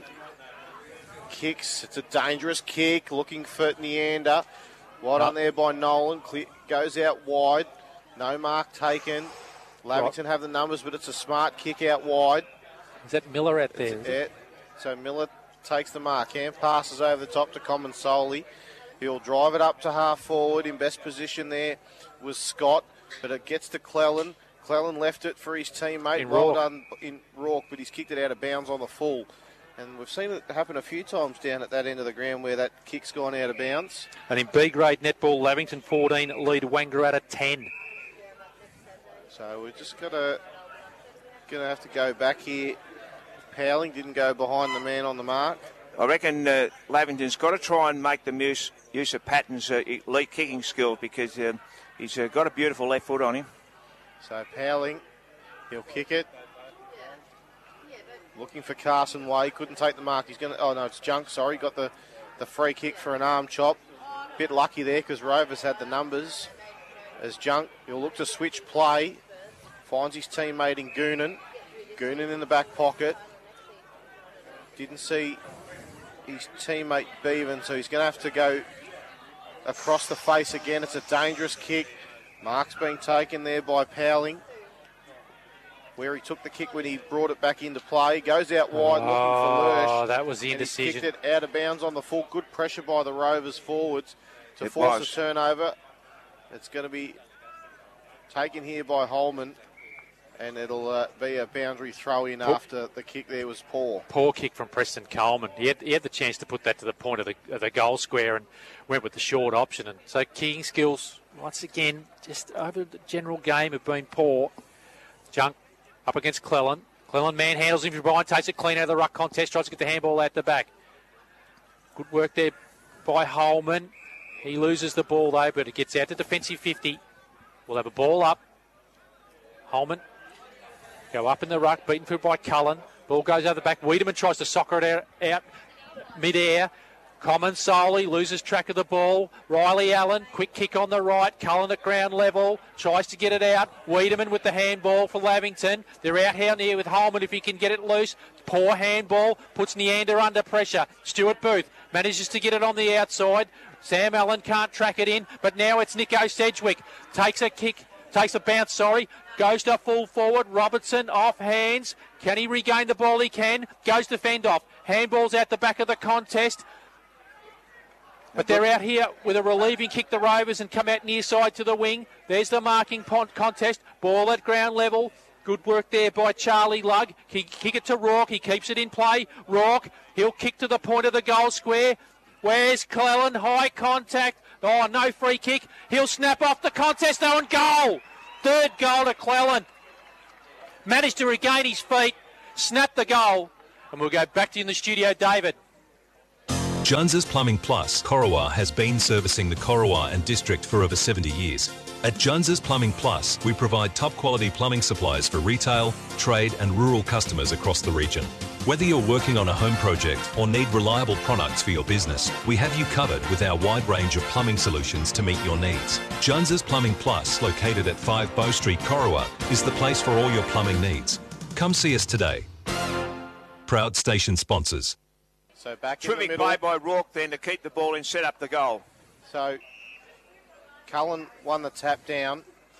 Kicks. It's a dangerous kick. Looking for Neander. Wide on there by Nolan. Clear, goes out wide. No mark taken. Lavington have the numbers, but it's a smart kick out wide. Is that Miller out there? Yeah. So Miller takes the mark. Hand passes over the top to Common Solly. He'll drive it up to half forward. In best position there was Scott, but it gets to Cleland. Cleland left it for his teammate. In well Rourke. done in Rourke, but he's kicked it out of bounds on the full. And we've seen it happen a few times down at that end of the ground where that kick's gone out of bounds. And in B grade netball, Lavington fourteen, lead Wangaratta ten. So we're just gonna gonna have to go back here. Powling didn't go behind the man on the mark. I reckon uh, Lavington's got to try and make them use, use of Patton's uh, elite kicking skills because um, he's uh, got a beautiful left foot on him. So Powling, he'll kick it. Looking for Carson Way, couldn't take the mark. He's gonna. Oh no, it's Junk. Sorry, got the the free kick for an arm chop. Bit lucky there because Rovers had the numbers. As Junk, he'll look to switch play. Finds his teammate in Goonan. Goonan in the back pocket. Didn't see his teammate Bevan, so he's going to have to go across the face again. It's a dangerous kick. Mark's being taken there by Powling, where he took the kick when he brought it back into play. Goes out wide Oh, looking for Lurch. that was the and he's indecision. kicked it out of bounds on the full. Good pressure by the Rovers forwards to It force was. a turnover. It's going to be taken here by Holman, and it'll uh, be a boundary throw in Poor- after the kick there was poor. Poor kick from Preston Coleman. He had, he had the chance to put that to the point of the, of the goal square and went with the short option. And so kicking skills, once again, just over the general game have been poor. Junk up against Cleland. Cleland manhandles him from behind, takes it clean out of the ruck contest, tries to get the handball out the back. Good work there by Holman. He loses the ball though, but it gets out to defensive fifty. We'll have a ball up. Holman go up in the ruck, beaten through by Cullen. Ball goes over the back. Wiedemann tries to soccer it out, out mid-air. Common solely loses track of the ball. Riley Allen, quick kick on the right. Cullen at ground level, tries to get it out. Wiedemann with the handball for Lavington. They're out here near with Holman if he can get it loose. Poor handball, puts Neander under pressure. Stuart Booth manages to get it on the outside. Sam Allen can't track it in, but now it's Nico Sedgwick. Takes a kick takes a bounce, sorry. Goes to full forward. Robertson off hands. Can he regain the ball? He can. Goes to fend off. Handball's out the back of the contest. But they're out here with a relieving kick, the Rovers, and come out near side to the wing. There's the marking pont contest. Ball at ground level. Good work there by Charlie Lugg. He kick it to Rourke. He keeps it in play. Rourke, he'll kick to the point of the goal square. Where's Cleland? High contact. Oh, no free kick. He'll snap off the contest, though, and goal. Third goal to Cleland. Managed to regain his feet. Snap the goal. And we'll go back to you in the studio, David. Jones's Plumbing Plus, Corowa, has been servicing the Corowa and district for over seventy years. At Jones's Plumbing Plus, we provide top quality plumbing supplies for retail, trade and rural customers across the region. Whether you're working on a home project or need reliable products for your business, we have you covered with our wide range of plumbing solutions to meet your needs. Jones's Plumbing Plus, located at five Bow Street, Corowa, is the place for all your plumbing needs. Come see us today. Proud station sponsors. So back Terrific in the middle. play by Rourke then to keep the ball and set up the goal. So Cullen won the tap down.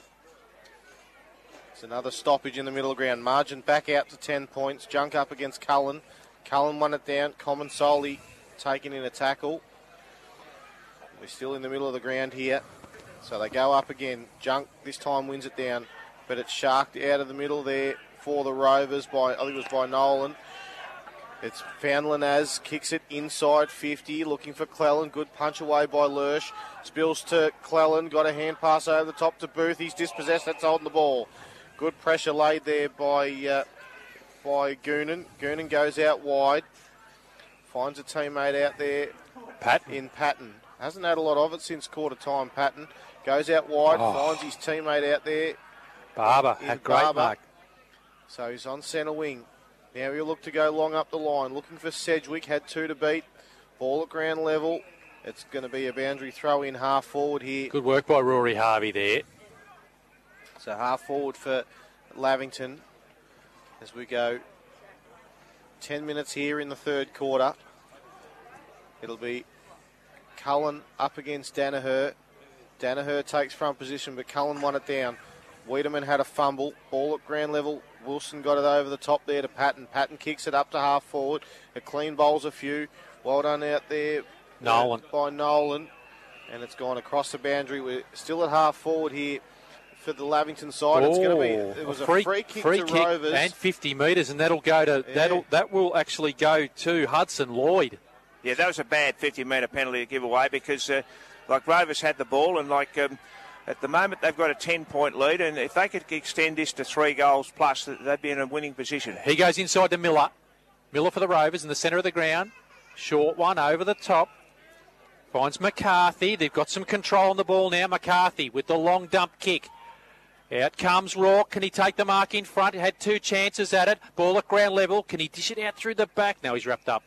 It's another stoppage in the middle of the ground. Margin back out to ten points. Junk up against Cullen. Cullen won it down. Common solely taken in a tackle. We're still in the middle of the ground here. So they go up again. Junk this time wins it down. But it's sharked out of the middle there for the Rovers by, I think it was by Nolan. It's Foundlinaz, kicks it inside fifty, looking for Cleland. Good punch away by Lurch. Spills to Cleland, got a hand pass over the top to Booth. He's dispossessed, that's holding the ball. Good pressure laid there by uh, by Goonan. Goonan goes out wide, finds a teammate out there Patton. in Patton. Hasn't had a lot of it since quarter time, Patton. Goes out wide, Oh. finds his teammate out there. Barber in had great Barber. mark. So he's on centre wing. Now he'll look to go long up the line. Looking for Sedgwick. Had two to beat. Ball at ground level. It's going to be a boundary throw in half forward here. Good work by Rory Harvey there. So half forward for Lavington as we go. Ten minutes here in the third quarter. It'll be Cullen up against Danaher. Danaher takes front position, but Cullen won it down. Wiedemann had a fumble. Ball at ground level. Wilson got it over the top there to Patton. Patton kicks it up to half forward. A clean bowls a few. Well done out there. Nolan. Uh, by Nolan. And it's gone across the boundary. We're still at half forward here for the Lavington side. It's going to be. It was a free, free kick free to kick Rovers. and fifty metres, and that'll go to Yeah. that'll that will actually go to Hudson Lloyd. Yeah, that was a bad fifty metre penalty to give away because, uh, like, Rovers had the ball and, like, um, at the moment they've got a ten-point lead, and if they could extend this to three goals plus, they'd be in a winning position. He goes inside to Miller. Miller for the Rovers in the centre of the ground. Short one over the top. Finds McCarthy. They've got some control on the ball now. McCarthy with the long dump kick. Out comes Rourke. Can he take the mark in front? He had two chances at it. Ball at ground level. Can he dish it out through the back? No, he's wrapped up.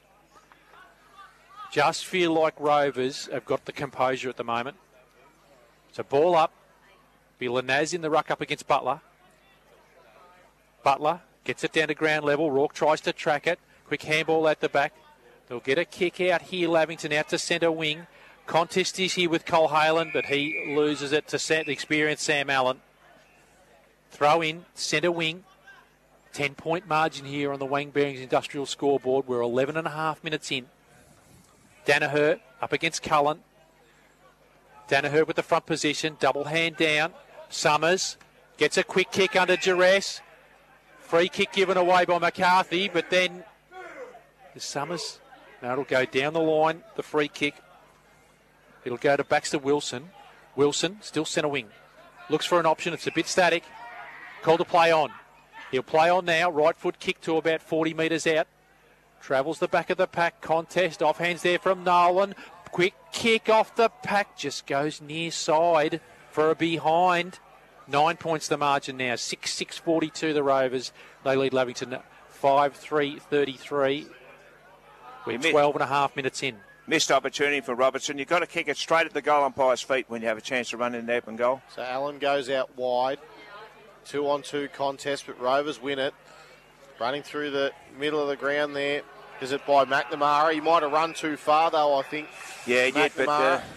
Just feel like Rovers have got the composure at the moment. So ball up. Be Lanaz in the ruck up against Butler. Butler gets it down to ground level. Rourke tries to track it. Quick handball at the back. They'll get a kick out here. Lavington out to centre wing. Contest is here with Cole Halen, but he loses it to Sam, the experienced Sam Allen. Throw in, centre wing. ten-point margin here on the Wang Bearings Industrial scoreboard. We're eleven and a half minutes in. Danaher up against Cullen. Danaher with the front position. Double hand down. Summers gets a quick kick under Jerez. Free kick given away by McCarthy, but then is Summers. Now it'll go down the line, the free kick. It'll go to Baxter Wilson. Wilson, still centre wing. Looks for an option. It's a bit static. Called to play on. He'll play on now. Right foot kick to about forty metres out. Travels the back of the pack. Contest. Offhands there from Nolan. Quick kick off the pack. Just goes near side for a behind. Nine points the margin now. six six forty-two the Rovers. They lead Lavington five three thirty-three. We're twelve and a half minutes in. Missed opportunity for Robertson. You've got to kick it straight at the goal umpire's feet when you have a chance to run in the open goal. So Allen goes out wide. Two on two contest, but Rovers win it. Running through the middle of the ground there. Is it by McNamara? He might have run too far, though, I think. Yeah, he did, but uh,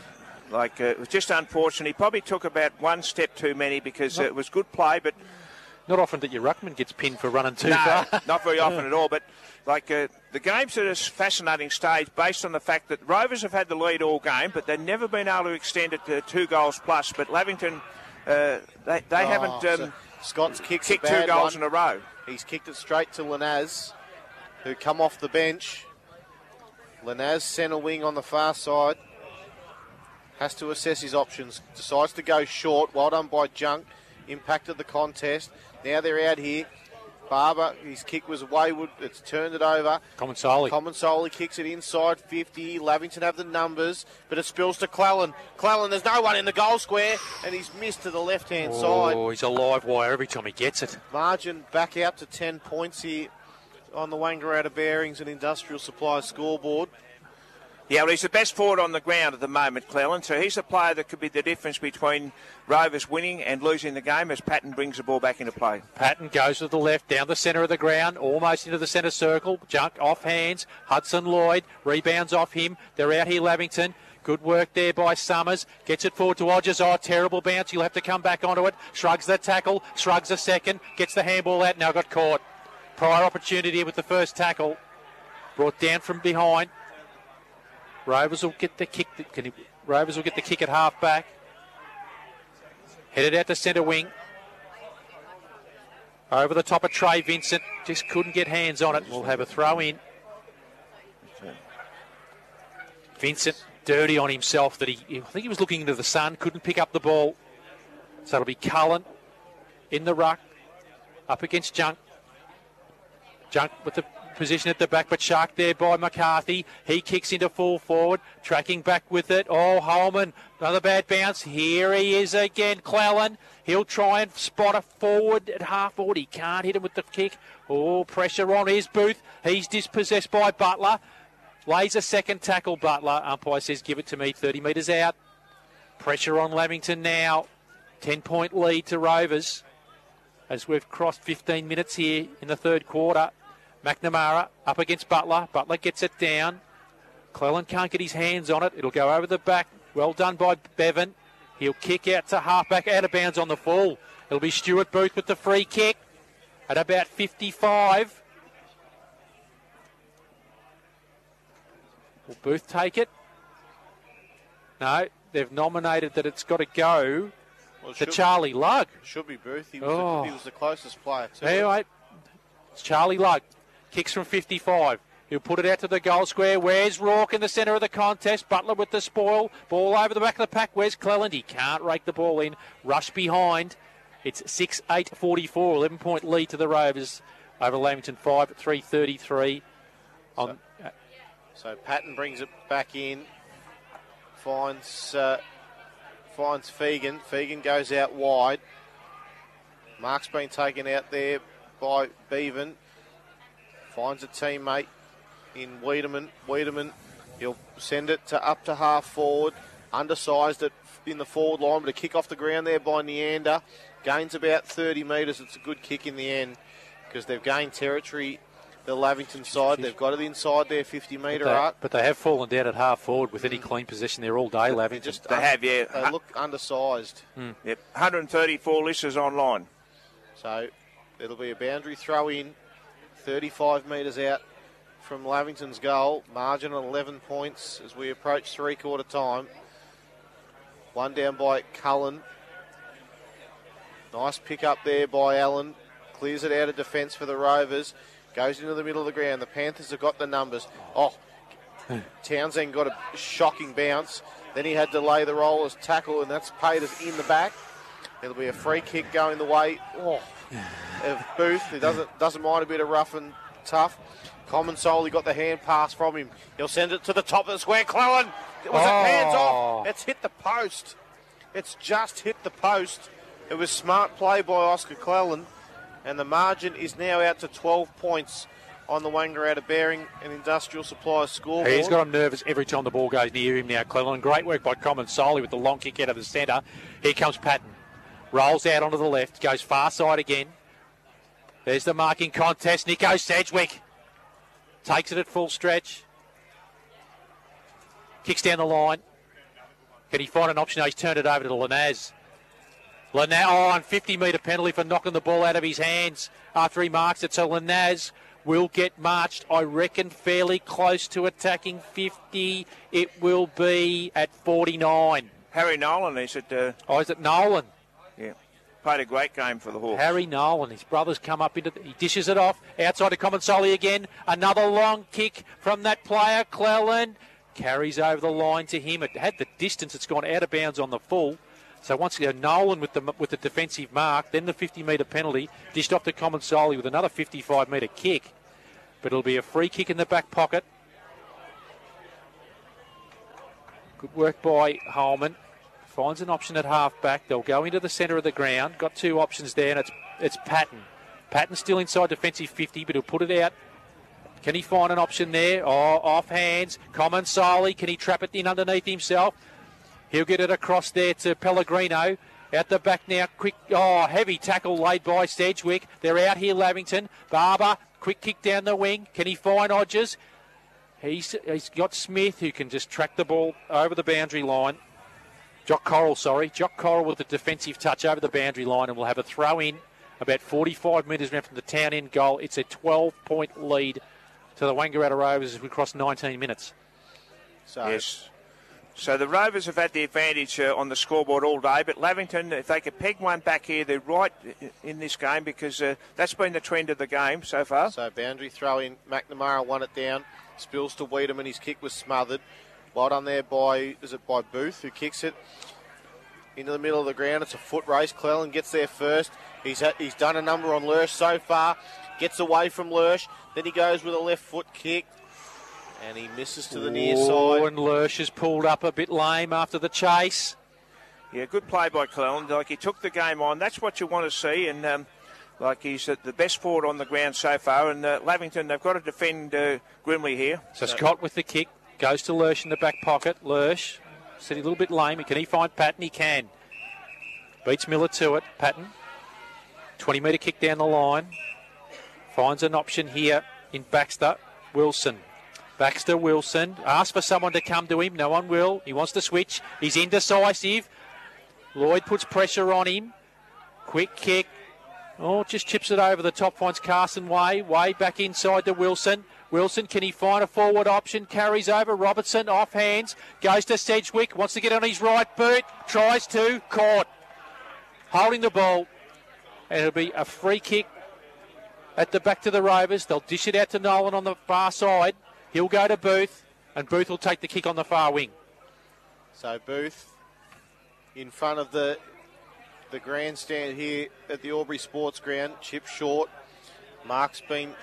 Like, uh, it was just unfortunate. He probably took about one step too many because uh, it was good play, but... Not often that your ruckman gets pinned for running too no, far. not very often at all. But, like, uh, the game's at a fascinating stage based on the fact that Rovers have had the lead all game, but they've never been able to extend it to two goals plus. But Lavington, uh, they, they Oh, haven't um, so Scott's kicked kicked a two bad goals one. in a row. He's kicked it straight to Lanaz, who come off the bench. Lanaz, centre wing on the far side, has to assess his options. Decides to go short. Well done by Junk. Impacted the contest. Now they're out here. Barber, his kick was wayward. It's turned it over. Comensoli. Comensoli kicks it inside fifty. Lavington have the numbers, but it spills to Clallan. Clallan, there's no one in the goal square, and he's missed to the left-hand side. Oh, he's a live wire every time he gets it. Margin back out to ten points here on the Wangaratta Bearings and Industrial Supply scoreboard. Yeah, well, he's the best forward on the ground at the moment, Cleland. So he's the player that could be the difference between Rovers winning and losing the game as Patton brings the ball back into play. Patton goes to the left, down the centre of the ground, almost into the centre circle. Junk off hands. Hudson Lloyd rebounds off him. They're out here, Lavington. Good work there by Summers. Gets it forward to Odgers. Oh, terrible bounce. He'll have to come back onto it. Shrugs the tackle. Shrugs a second. Gets the handball out. Now got caught. Prior opportunity with the first tackle. Brought down from behind. Rovers will get the kick. Can he, Rovers will get the kick at half back. Headed out to centre wing. Over the top of Trey Vincent. Just couldn't get hands on it. We'll have a throw in. Vincent dirty on himself. That he, I think he was looking into the sun. Couldn't pick up the ball. So it'll be Cullen in the ruck. Up against Junk. Junk with the position at the back, but Shark there by McCarthy. He kicks into full forward, tracking back with it. Oh, Holman, another bad bounce. Here he is again, Clallan. He'll try and spot a forward at half forward. He can't hit him with the kick. Oh, pressure on his Booth. He's dispossessed by Butler. Lays a second tackle, Butler. Umpire says, give it to me, thirty metres out. Pressure on Lavington now. ten-point lead to Rovers as we've crossed fifteen minutes here in the third quarter. McNamara up against Butler. Butler gets it down. Cleland can't get his hands on it. It'll go over the back. Well done by Bevan. He'll kick out to halfback, out of bounds on the full. It'll be Stuart Booth with the free kick at about fifty-five. Will Booth take it? No, they've nominated that it's got to go Well, to Charlie Lugg. Should be Booth. He was, Oh. the, he was the closest player to it. Anyway, it's Charlie Lugg. Kicks from fifty-five. He'll put it out to the goal square. Where's Rourke in the centre of the contest? Butler with the spoil. Ball over the back of the pack. Where's Cleland? He can't rake the ball in. Rush behind. It's six eight forty-four. eleven-point lead to the Rovers over Lamington five at three thirty-three. On, So, so Patton brings it back in. Finds, uh, finds Fegan. Fegan goes out wide. Mark's been taken out there by Bevan. Finds a teammate in Wiedemann. Wiedemann, he'll send it to up to half forward. Undersized it in the forward line, but a kick off the ground there by Neander. Gains about thirty metres. It's a good kick in the end because they've gained territory, the Lavington side. They've got it inside their fifty metre but, they, arc. but they have fallen down at half forward with any clean possession there all day, Lavington. Just They un- have, yeah. They look undersized. Mm. Yep, one hundred thirty-four listeners online. So it'll be a boundary throw in, thirty-five metres out from Lavington's goal. Margin of eleven points as we approach three-quarter time. One down by Cullen. Nice pick up there by Allen. Clears it out of defence for the Rovers. Goes into the middle of the ground. The Panthers have got the numbers. Oh, Townsend got a shocking bounce. Then he had to lay the roll as tackle, and that's paid us in the back. It'll be a free kick going the way oh, of Booth. He doesn't doesn't mind a bit of rough and tough. Comensoli got the hand pass from him. He'll send it to the top of the square. Cleland, was Oh. it hands off? It's hit the post. It's just hit the post. It was smart play by Oscar Cleland, and the margin is now out to twelve points on the Wangaratta Bearing and Industrial Supply scoreboard. He's got him nervous every time the ball goes near him now, Cleland. Great work by Comensoli with the long kick out of the centre. Here comes Patton. Rolls out onto the left, goes far side again. There's the marking contest. Nico Sedgwick takes it at full stretch. Kicks down the line. Can he find an option? No, he's turned it over to Lanaz. Lanaz, oh, and fifty metre penalty for knocking the ball out of his hands after he marks it. So Lanaz will get marched, I reckon, fairly close to attacking fifty. It will be at forty-nine. Harry Nolan, is it? Uh, oh, is it Nolan? Yeah. Played a great game for the Hawks. Harry Nolan, his brother's come up into... The, he dishes it off. Outside to Comensoli again. Another long kick from that player, Cleland. Carries over the line to him. It had the distance. It's gone out of bounds on the full. So once again, Nolan with the with the defensive mark, then the fifty metre penalty, dished off to Comensoli with another fifty-five metre kick. But it'll be a free kick in the back pocket. Good work by Holman. Finds an option at half-back. They'll go into the centre of the ground. Got two options there, and it's it's Patton. Patton still inside defensive fifty, but he'll put it out. Can he find an option there? Oh, off hands. Comensoli, can he trap it in underneath himself? He'll get it across there to Pellegrino. Out the back now, quick, oh, heavy tackle laid by Sedgwick. They're out here, Lavington. Barber, quick kick down the wing. Can he find Hodges? He's, he's got Smith, who can just track the ball over the boundary line. Jock Coral, sorry. Jock Coral with a defensive touch over the boundary line, and we'll have a throw in about forty-five metres from the town end goal. It's a twelve-point lead to the Wangaratta Rovers as we cross nineteen minutes. So. Yes. So the Rovers have had the advantage uh, on the scoreboard all day, but Lavington, if they could peg one back here, they're right in this game because uh, that's been the trend of the game so far. So boundary throw in, McNamara won it down, spills to Wiedemann, his kick was smothered. Well done there by, is it by Booth, who kicks it into the middle of the ground. It's a foot race. Cleland gets there first. He's had, he's done a number on Lurch so far. Gets away from Lurch. Then he goes with a left foot kick. And he misses to the near oh, side. And Lurch has pulled up a bit lame after the chase. Yeah, good play by Cleland. Like, he took the game on. That's what you want to see. And, um, like, he's uh, the best forward on the ground so far. And uh, Lavington, they've got to defend uh, grimly here. So, so Scott with the kick. Goes to Lurch in the back pocket. Lurch, said a little bit lame. Can he find Patton? He can. Beats Miller to it. Patton. twenty metre kick down the line. Finds an option here in Baxter. Wilson. Baxter, Wilson. Asks for someone to come to him. No one will. He wants to switch. He's indecisive. Lloyd puts pressure on him. Quick kick. Oh, just chips it over the top. Finds Carson Way. Way back inside to Wilson. Wilson, can he find a forward option? Carries over. Robertson, off hands. Goes to Sedgwick. Wants to get on his right boot. Tries to. Caught. Holding the ball. And it'll be a free kick at the back to the Rovers. They'll dish it out to Nolan on the far side. He'll go to Booth. And Booth will take the kick on the far wing. So Booth in front of the the grandstand here at the Albury Sports Ground. Chip short. Mark's been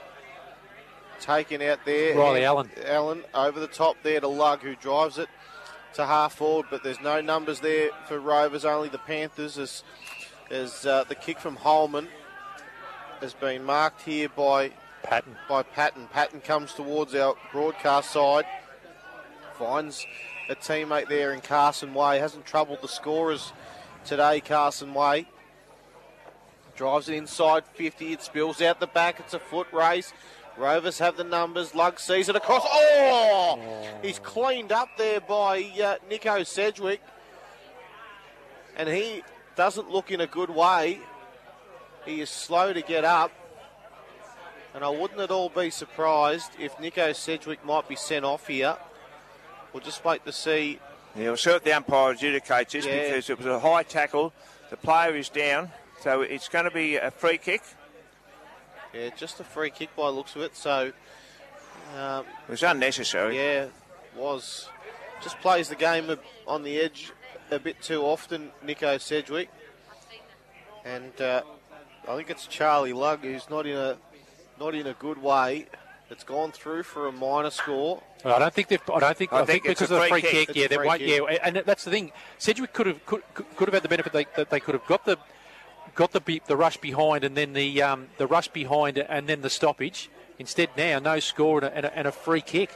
taken out there. Riley Allen. Allen over the top there to Lugg, who drives it to half forward, but there's no numbers there for Rovers, only the Panthers, as, as uh, the kick from Holman has been marked here by Patton. By Patton. Patton comes towards our broadcast side, finds a teammate there in Carson Way, hasn't troubled the scorers today, Carson Way. Drives it inside fifty, it spills out the back, it's a foot race. Rovers have the numbers. Lugg sees it across. Oh! oh. He's cleaned up there by uh, Nico Sedgwick. And he doesn't look in a good way. He is slow to get up. And I wouldn't at all be surprised if Nico Sedgwick might be sent off here. We'll just wait to see. Yeah, we'll see what the umpire adjudicates this Yeah. because it was a high tackle. The player is down. So it's going to be a free kick. Yeah, just a free kick by the looks of it. So um, it was unnecessary. Yeah, was. Just plays the game on the edge a bit too often, Nico Sedgwick. And uh, I think it's Charlie Lugg who's not in a not in a good way. It's gone through for a minor score. Well, I don't think they've. I don't think. I I, think think it's because a of the free free kick. kick, yeah, It's a they free won't. kick. Yeah, and that's the thing. Sedgwick could have could, could have had the benefit they, that they could have got the got the be- the rush behind and then the um, the rush behind and then the stoppage. Instead, now no score and a, and a, and a free kick.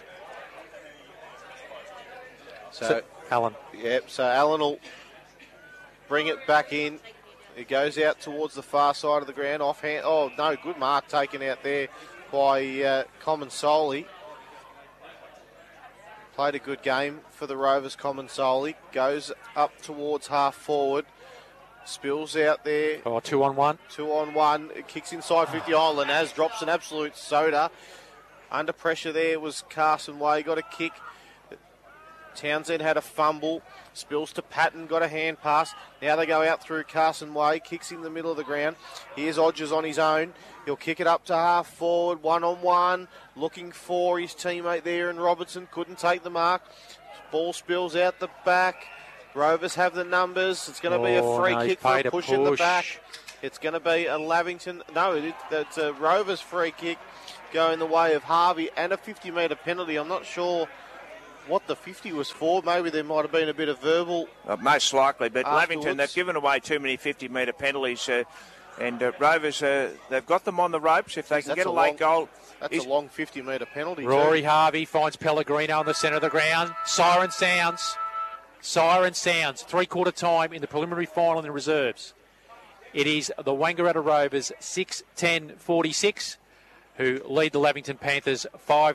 So, So, Allen. Yep, so Allen will bring it back in. It goes out towards the far side of the ground. Offhand. Oh, no, good mark taken out there by uh, Comensoli. Played a good game for the Rovers, Comensoli. Goes up towards half forward. Spills out there. Oh, two on one. Two on one. It kicks inside fifty. Oh, Lanaz drops an absolute soda. Under pressure there was Carson Way. Got a kick. Townsend had a fumble. Spills to Patton. Got a hand pass. Now they go out through Carson Way. Kicks in the middle of the ground. Here's Odgers on his own. He'll kick it up to half forward. One on one. Looking for his teammate there, and Robertson couldn't take the mark. Ball spills out the back. Rovers have the numbers. It's going to be a Oh, free no, kick for a paid a push, in the push. back. It's going to be a Lavington. No, it, it's a Rovers free kick going the way of Harvey, and a fifty metre penalty. I'm not sure what the fifty was for. Maybe there might have been a bit of verbal. Uh, most likely, but Afterwards. Lavington, they've given away too many fifty metre penalties. Uh, and uh, Rovers, uh, they've got them on the ropes. If they can That's get a, a late long- goal. That's He's- a long fifty metre penalty. Rory too. Harvey finds Pellegrino in the centre of the ground. Siren sounds. Siren sounds. Three-quarter time in the preliminary final in the reserves. It is the Wangaratta Rovers six ten forty-six who lead the Lavington Panthers five